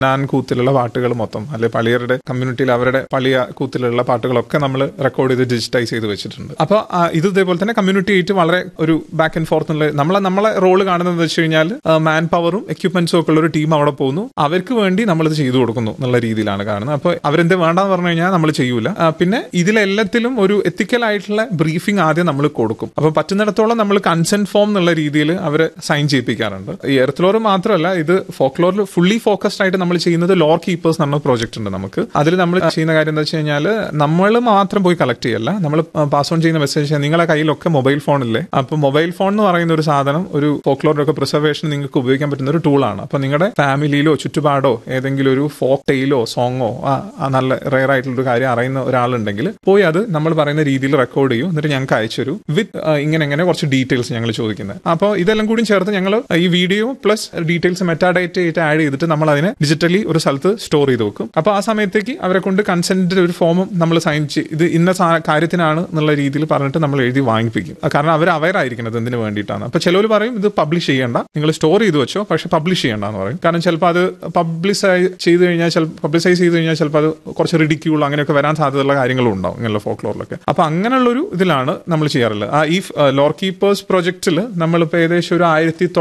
നാൻ കൂത്തിലുള്ള പാട്ടുകൾ മൊത്തം, അല്ലെ പളിയരുടെ കമ്മ്യൂണിറ്റിയിൽ അവരുടെ പളിയ കൂത്തിലുള്ള പാട്ടുകളൊക്കെ നമ്മൾ റെക്കോർഡ് ചെയ്ത് ഡിജിറ്റൈസ് ചെയ്ത് വെച്ചിട്ടുണ്ട്. അപ്പോൾ ഇത് ഇതേപോലെ തന്നെ കമ്മ്യൂണിറ്റി ആയിട്ട് വളരെ ഒരു ബാക്ക് ആൻഡ് ഫോർത്ത് എന്നുള്ള നമ്മളെ റോള് കാണുന്നത് വെച്ച് കഴിഞ്ഞാൽ മാൻ പവറും എക്യുപ്മെന്റ്സും ഒക്കെ ഉള്ള ഒരു ടീം അവിടെ പോകുന്നു, അവർക്ക് വേണ്ടി നമ്മളിത് ചെയ്തു കൊടുക്കുന്നു എന്നുള്ള രീതിയിലാണ് കാണുന്നത്. അപ്പോൾ അവരെന്ത് വേണ്ടെന്ന് പറഞ്ഞു കഴിഞ്ഞാൽ നമ്മൾ ചെയ്യൂല. പിന്നെ ഇതിലെല്ലാത്തിലും ഒരു എത്തിക്കൽ ആയിട്ടുള്ള ബ്രീഫിംഗ് ആദ്യം നമ്മൾ കൊടുക്കും. അപ്പോൾ പറ്റുന്നിടത്തോളം നമ്മൾ കൺസെന്റ് ഫോം എന്നുള്ള രീതിയിൽ അവരെ സൈൻ ചെയ്യിപ്പിക്കാറുണ്ട്. ഈ എർത്ത് ലോർ മാത്രമല്ല, ഇത് ഫോക്ലോറിൽ ഫുള്ളി ഫോക്കസ്ഡ് ആയിട്ട് നമ്മൾ ചെയ്യുന്നത് ലോർ കീപ്പേഴ്സ് എന്ന് പറഞ്ഞ പ്രോജക്റ്റ് ഉണ്ട് നമുക്ക്. അതിൽ നമ്മൾ ചെയ്യുന്ന കാര്യം എന്താ വെച്ച് കഴിഞ്ഞാൽ നമ്മൾ മാത്രം പോയി കളക്ട് ചെയ്യല്ല, നമ്മൾ പാസ് ഓൺ ചെയ്യുന്ന മെസ്സേജ് നിങ്ങളുടെ കയ്യിലൊക്കെ മൊബൈൽ ഫോണില്ലേ. അപ്പൊ മൊബൈൽ ഫോൺ എന്ന് പറയുന്ന ഒരു സാധനം ഒരു ഫോക്ലോറിന്റെ പ്രിസർവേഷൻ നിങ്ങൾക്ക് ഉപയോഗിക്കാൻ പറ്റുന്ന ഒരു ടൂളാണ്. അപ്പൊ നിങ്ങളുടെ ഫാമിലിയിലോ ചുറ്റുപാടോ ഏതെങ്കിലും ഒരു ഫോക്ക് ടെയിലോ സോങ്ങോ നല്ല റെയർ ആയിട്ടുള്ള ഒരു കാര്യം അറിയുന്ന ഒരാളുണ്ടെങ്കിൽ പോയി അത് നമ്മൾ പറയുന്ന രീതിയിൽ റെക്കോർഡ് ചെയ്യും, എന്നിട്ട് ഞങ്ങൾക്ക് അയച്ചു വിത്ത് ഇങ്ങനെ കുറച്ച് ഡീറ്റെയിൽസ് ഞങ്ങൾ ചോദിക്കുന്നത്. അപ്പോൾ ഇതെല്ലാം കൂടി ചേർത്ത് ഞങ്ങൾ ഈ വീഡിയോ പ്ലസ് ഡീറ്റെയിൽസ് മെറ്റാഡേറ്റ ആയിട്ട് ആഡ് ചെയ്തിട്ട് നമ്മൾ അതിനെ ഡിജിറ്റലി ഒരു സ്ഥലത്ത് സ്റ്റോർ ചെയ്ത് വെക്കും. അപ്പോൾ ആ സമയത്തേക്ക് അവരെ കൊണ്ട് കൺസെന്റിന്റെ ഒരു ഫോമും നമ്മൾ സൈൻ ഇത് ഇന്ന കാര്യത്തിനാണ് എന്നുള്ള രീതിയിൽ പറഞ്ഞിട്ട് നമ്മൾ എഴുതി വാങ്ങിപ്പിക്കും. കാരണം അവർ അവയർ ആയിരിക്കുന്നത് എന്തിനു വേണ്ടിയിട്ടാണ്. അപ്പോൾ ചിലവർ പറയും ഇത് പബ്ലിഷ് ചെയ്യേണ്ട, നിങ്ങൾ സ്റ്റോർ ചെയ്ത് വെച്ചോ, പക്ഷെ പബ്ലിഷ് ചെയ്യേണ്ട എന്ന് പറയും. കാരണം ചിലപ്പോൾ അത് പബ്ലിസൈസ് ചെയ്ത് കഴിഞ്ഞാൽ ചിലപ്പോൾ അത് കുറച്ച് റിഡിക്യൂൾ അങ്ങനെയൊക്കെ വരാൻ സാധ്യതയുള്ള കാര്യങ്ങളും ഉണ്ടാവും ഇങ്ങനെയുള്ള ഫോക്ലോറിലൊക്കെ. അപ്പോൾ അങ്ങനെയുള്ളൊരു ഇതിലാണ് നമ്മൾ ചെയ്യാറുള്ളത്. ഈ ലോർ കീപ്പേഴ്സ് പ്രൊജക്റ്റിൽ നമ്മളിപ്പോൾ ഏകദേശം ഒരു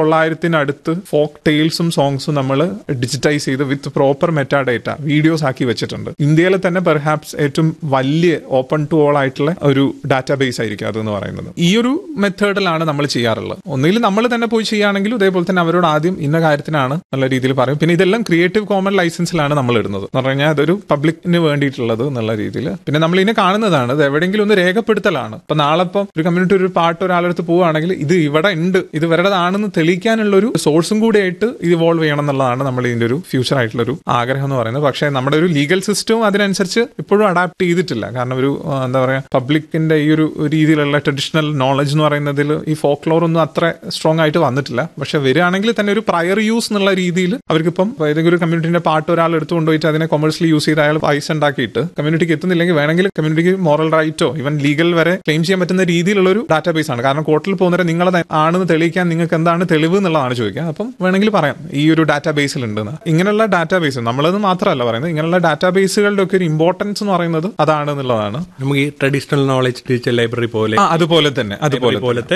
1900 ഫോക്ക് ടെയിൽസും സോങ്സും നമ്മൾ ഡിജിറ്റൈസ് ചെയ്ത് വിത്ത് പ്രോപ്പർ മെറ്റാഡേറ്റ വീഡിയോസ് ആക്കി വെച്ചിട്ടുണ്ട്. ഇന്ത്യയിൽ തന്നെ പെർഹാപ്സ് ഏറ്റവും വലിയ ഓപ്പൺ ടു ഓൾ ആയിട്ടുള്ള ഒരു ഡാറ്റാബേസ് ആയിരിക്കും അതെന്ന് പറയുന്നത്. ഈ ഒരു മെത്തേഡിലാണ് നമ്മൾ ചെയ്യാറുള്ളത്. ഒന്നുകിൽ നമ്മൾ തന്നെ പോയി ചെയ്യുകയാണെങ്കിലും ഇതേപോലെ തന്നെ അവരോട് ആദ്യം ഇന്ന കാര്യത്തിനാണ് നല്ല രീതിയിൽ പറയും. പിന്നെ ഇതെല്ലാം ക്രിയേറ്റീവ് കോമൺ ലൈസൻസിലാണ് നമ്മൾ ഇടുന്നത് എന്ന് പറഞ്ഞു കഴിഞ്ഞാൽ അതൊരു പബ്ലിക്കിന് വേണ്ടിയിട്ടുള്ളത് എന്നുള്ള രീതിയിൽ. പിന്നെ നമ്മൾ ഇതിനെ കാണുന്നതാണ്, ഇത് എവിടെയെങ്കിലും ഒന്ന് രേഖപ്പെടുത്തലാണ്. ഇപ്പൊ നാളെ ഇപ്പം ഒരു കമ്മ്യൂണിറ്റി ഒരു പാട്ട് ഒരാളെടുത്ത് പോവുകയാണെങ്കിൽ ഇത് ഇവിടെ ഉണ്ട്, ഇത് ഇവരുടേതാണെന്ന് തെളിയിക്കാനുള്ള ഒരു സോഴ്സും കൂടി ആയിട്ട് ഇത് ഇവോൾവ് ചെയ്യണം എന്നുള്ളതാണ് നമ്മൾ ഇതിന്റെ ഒരു ഫ്യൂച്ചർ ആയിട്ടുള്ള ഒരു ആഗ്രഹം എന്ന് പറയുന്നത്. പക്ഷേ നമ്മുടെ ഒരു ലീഗൽ സിസ്റ്റവും അതിനനുസരിച്ച് ഇപ്പോഴും അഡാപ്റ്റ് ചെയ്തിട്ടില്ല. കാരണം ഒരു എന്താ പറയാ പബ്ലിക്കിന്റെ ഈ ഒരു രീതിയിലുള്ള ട്രഡീഷണൽ നോളജ് എന്ന് പറയുന്നതിൽ ഈ ഫോക്ലോർ ഒന്നും അത്ര സ്ട്രോങ് ആയിട്ട് വന്നിട്ടില്ല. പക്ഷെ വരികയാണെങ്കിൽ തന്നെ ഒരു പ്രയർ യൂസ് എന്നുള്ള രീതിയിൽ അവർക്കിപ്പം ഏതെങ്കിലും ഒരു കമ്മ്യൂണിറ്റിന്റെ പാട്ട് ഒരാൾ എടുത്തുകൊണ്ടുപോയിട്ട് അതിനെ കൊമേഴ്സ്യലി യൂസ് ചെയ്ത് അയാൾ പൈസ ഉണ്ടാക്കിയിട്ട് കമ്മ്യൂണിറ്റിക്ക് എത്തുന്നില്ലെങ്കിൽ വേണമെങ്കിൽ കമ്മ്യൂണിറ്റിക്ക് മോറൽ റൈറ്റോ ഈവൻ ലീഗൽ വരെ ക്ലെയിം ചെയ്യാൻ പറ്റുന്ന രീതിയിലുള്ള ഒരു ഡാറ്റാബേസ് ആണ്. കാരണം കോർട്ടിൽ പോകുന്നവരെ നിങ്ങളത് ആണെന്ന് തെളിയിക്കാൻ നിങ്ങൾക്ക് എന്താണ് തെളിവ് എന്നുള്ളതാണ് ചോദിക്കുക. അപ്പം വേണമെങ്കിൽ പറയാം ഈ ഒരു ഡാറ്റാബേസിൽ ഉണ്ടെന്ന്. ഇങ്ങനെയുള്ള ഡാറ്റാബേസ് നമ്മളത് മാത്രമല്ല പറയുന്നത്, ഇങ്ങനെയുള്ള ഡാറ്റാബേസുകളുടെ ഒക്കെ ഒരു ഇമ്പോർട്ടൻസ് എന്ന് പറയുന്നത് അതാണ് എന്നുള്ളതാണ്. നമുക്ക് ഈ ട്രഡീഷണൽ നോളജ് ഡിജിറ്റൽ ലൈബ്രറി പോലെ അതുപോലെ തന്നെ അതുപോലത്തെ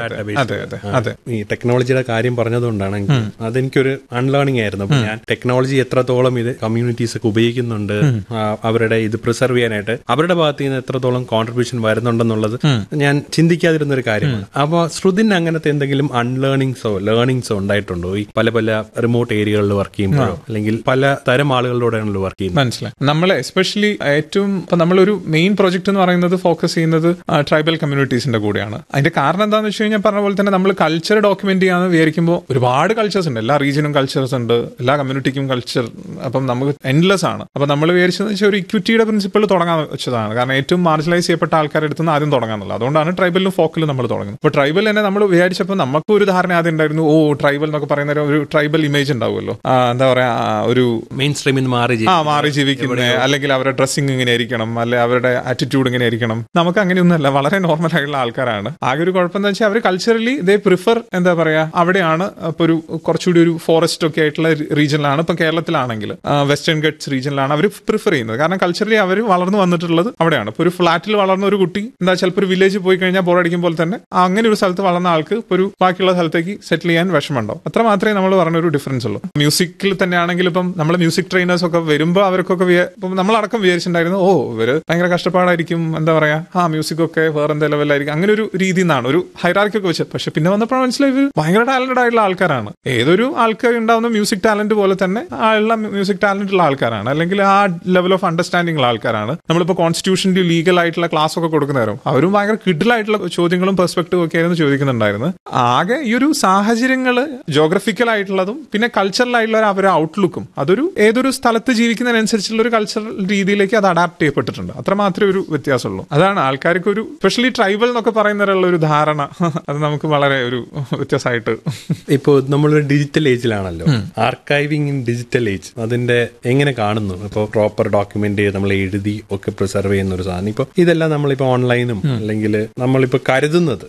അതെ. ഈ ടെക്നോളജിയുടെ കാര്യം പറഞ്ഞതുകൊണ്ടാണ് അതെനിക്കൊരു അൺലേണിംഗ് ആയിരുന്നു. അപ്പൊ ഞാൻ ടെക്നോളജി എത്രത്തോളം ഇത് കമ്മ്യൂണിറ്റീസ് ഒക്കെ ഉപയോഗിക്കുന്നുണ്ട്, അവരുടെ ഇത് പ്രിസർവ് ചെയ്യാനായിട്ട് അവരുടെ ഭാഗത്ത് നിന്ന് എത്രത്തോളം കോൺട്രിബ്യൂഷൻ വരുന്നുണ്ടെന്നുള്ളത് ഞാൻ ചിന്തിക്കാതിരുന്ന ഒരു കാര്യമാണ്. അപ്പൊ ശ്രുതിന് അങ്ങനത്തെ എന്തെങ്കിലും അൺലേണിംഗ്സോ ലേണിംഗ്സോ ഉണ്ടായിട്ടുണ്ടോ ഈ പല റിമോട്ട് ഏരിയകളിൽ വർക്ക് ചെയ്യുമ്പോഴോ അല്ലെങ്കിൽ പല തരം ആളുകളിലൂടെയാണല്ലോ വർക്ക് ചെയ്യുന്നത്? മനസ്സിലായി. നമ്മൾ എസ്പെഷ്യലി ഏറ്റവും നമ്മളൊരു മെയിൻ പ്രോജക്ട് എന്ന് പറയുന്നത് ഫോക്കസ് ചെയ്യുന്നത് ട്രൈബൽ കമ്മ്യൂണിറ്റീസിന്റെ കൂടെയാണ്. അതിന്റെ കാരണം എന്താണെന്ന് വെച്ച് കഴിഞ്ഞാൽ പറഞ്ഞ പോലെ തന്നെ നമ്മൾ കൾച്ചർ ഡോക്യുമെന്റ് ചെയ്യാന്ന് വിചാരിക്കുമ്പോൾ ഒരുപാട് കൾച്ചേഴ്സ് ഉണ്ട്, എല്ലാ റീജിയനും കൾച്ചേഴ്സ് ഉണ്ട്, എല്ലാ കമ്മ്യൂണിറ്റിക്കും കൾച്ചർ. അപ്പം നമുക്ക് എൻഡ്ലെസ് ആണ്. അപ്പൊ നമ്മൾ വിചാരിച്ചതെന്ന് വെച്ചാൽ ഒരു ഇക്വിറ്റിയുടെ പ്രിൻസിപ്പിൾ തുടങ്ങാൻ വെച്ചതാണ്. കാരണം ഏറ്റവും മാർജിനലൈസ് ചെയ്യപ്പെട്ട ആൾക്കാരുടെ അടുത്ത് നിന്ന് ആദ്യം തുടങ്ങാന്നുള്ളത്. അതുകൊണ്ടാണ് ട്രൈബലിലും ഫോക്കിലും നമ്മൾ തുടങ്ങുന്നത്. അപ്പോൾ ട്രൈബൽ തന്നെ നമ്മൾ വിചാരിച്ചപ്പോൾ നമുക്ക് ഒരു ധാരണ ആദ്യം ഉണ്ടായിരുന്നു, ട്രൈബൽ എന്നൊക്കെ പറയുന്ന ഒരു ട്രൈബൽ ഇമേജ് ഉണ്ടാവുമല്ലോ, എന്താ പറയാ ഒരു മെയിൻ സ്ട്രീമിൽ നിന്ന് മാറി ജീവിക്കുന്നത്, അല്ലെങ്കിൽ അവരുടെ ഡ്രസ്സിംഗ് ഇങ്ങനെ ആയിരിക്കണം, അല്ലെ അവരുടെ ആറ്റിറ്റ്യൂഡ് ഇങ്ങനെ ആയിരിക്കണം. നമുക്ക് അങ്ങനെയൊന്നുമല്ല, വളരെ നോർമൽ ആയിട്ടുള്ള ആൾക്കാരാണ്. ആകെ ഒരു കുഴപ്പം എന്താ വെച്ചാൽ അവർ കൾച്ചറലി ദേ പ്രിഫർ എന്താ പറയാ അവിടെയാണ്. ഇപ്പൊ ഒരു കുറച്ചുകൂടി ഒരു ഫോറസ്റ്റ് ഒക്കെ ആയിട്ടുള്ള റീജിയനിലാണ്, ഇപ്പൊ കേരളത്തിലാണെങ്കിൽ വെസ്റ്റേൺ ഗട്ട്സ് റീജിയനിലാണ് അവർ പ്രിഫർ ചെയ്യുന്നത്. കാരണം കൾച്ചറലി അവർ വളർന്നു വന്നിട്ടുള്ളത് അവിടെയാണ്. ഇപ്പൊ ഒരു ഫ്ലാറ്റിൽ വളർന്ന ഒരു കുട്ടി എന്താ ചിലപ്പോൾ ഒരു വില്ലേജ് പോയി കഴിഞ്ഞാൽ ബോറടിക്കുമ്പോൾ തന്നെ അങ്ങനെ ഒരു സ്ഥലത്ത് വളർന്ന ആൾക്ക് ഇപ്പൊ ഒരു ബാക്കിയുള്ള സ്ഥലത്തേക്ക് സെറ്റിൽ ചെയ്യാൻ വിഷമമുണ്ടാവും. അത്ര മാത്രമേ നമ്മൾ പറഞ്ഞ ഒരു ഡിഫറൻസ് ഉള്ളൂ. മ്യൂസിക്കിൽ തന്നെ ആണെങ്കിൽ ഇപ്പം നമ്മൾ മ്യൂസിക് ട്രെയിനേഴ്സ് ഒക്കെ വരുമ്പോൾ അവർക്കൊക്കെ നമ്മളടക്കം വിചാരിച്ചിട്ടുണ്ടായിരുന്നു ഇവര് ഭയങ്കര കഷ്ടപ്പാടായിരിക്കും, എന്താ പറയാ മ്യൂസിക് ഒക്കെ വേറെ എന്താ ലെവലായിരിക്കും, അങ്ങനെ ഒരു രീതി നിന്നാണ് ഒരു ഹൈറാർക്കി ഒക്കെ വെച്ചത്. പക്ഷെ പിന്നെ വന്നപ്പോൾ മനസ്സിലായി ഇവർ ഭയങ്കര ടാലന്റഡ് ആയിട്ടുള്ള ആൾക്കാരാണ്. ഏതൊരു ആൾക്ക് ഉണ്ടാവുന്ന മ്യൂസിക് ടാലന്റ് പോലെ തന്നെ ഉള്ള മ്യൂസിക് ടാലന്റ് ഉള്ള ആൾക്കാരാണ്, അല്ലെങ്കിൽ ആ ലെവൽ ഓഫ് അണ്ടർസ്റ്റാൻഡിംഗ് ഉള്ള ആൾക്കാരാണ്. നമ്മളിപ്പോൾ കോൺസ്റ്റിറ്റ്യൂഷന്റെ ലീഗൽ ആയിട്ടുള്ള ക്ലാസ് ഒക്കെ കൊടുക്കുന്നവരും അവരും ഭയങ്കര കിഡിലായിട്ടുള്ള ചോദ്യങ്ങളും പെർസ്പെക്ടീവ് ഒക്കെ ആയിരുന്നു ചോദിക്കുന്നുണ്ടായിരുന്നു. ആകെ ഈ ഒരു സാഹചര്യങ്ങൾ ജോഗ്രഫിക്കൽ ആയിട്ടുള്ളതും പിന്നെ കൾച്ചറൽ ആയിട്ടുള്ള അവരുടെ ഔട്ട്ലുക്കും അതൊരു ഏതൊരു സ്ഥലത്ത് ജീവിക്കുന്നതിനനുസരിച്ചുള്ള ഒരു കൾച്ചറൽ രീതിയിലേക്ക് അത് അഡാപ്റ്റ് ചെയ്യപ്പെട്ടിട്ടുണ്ട്. അത്ര മാത്രമേ ഒരു വ്യത്യാസമുള്ളൂ. അതാണ് ആൾക്കാർക്ക് ഒരു സ്പെഷ്യലി ട്രൈബൽ എന്നൊക്കെ പറയുന്നവരുള്ള ഒരു ധാരണ, അത് നമുക്ക് വളരെ ഒരു വ്യത്യാസമായിട്ട്. ഇപ്പോൾ നമ്മളൊരു digital ഏജിലാണല്ലോ, archiving in digital age അതിന്റെ എങ്ങനെ കാണുന്നു? ഇപ്പോൾ പ്രോപ്പർ ഡോക്യുമെന്റ് നമ്മൾ എഴുതി ഒക്കെ പ്രിസർവ് ചെയ്യുന്ന ഒരു സാധനം. ഇപ്പൊ ഇതെല്ലാം നമ്മളിപ്പോ ഓൺലൈനും അല്ലെങ്കിൽ നമ്മളിപ്പോ കരുതുന്നത്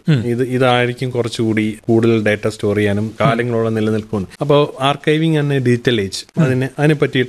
ഇതായിരിക്കും കുറച്ചുകൂടി കൂടുതൽ ഡേറ്റ സ്റ്റോർ ചെയ്യാനും കാലങ്ങളോളം നിലനിൽക്കുന്നു. അപ്പോൾ ആർക്കൈവിംഗ് ആൻഡ് ഡിജിറ്റൽ ഏജ് അതിനെ പറ്റിയിട്ട്